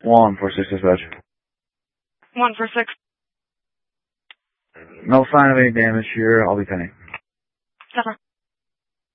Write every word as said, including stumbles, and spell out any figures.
One four six dispatch. One four six. No sign of any damage here. I'll be pending. Seven.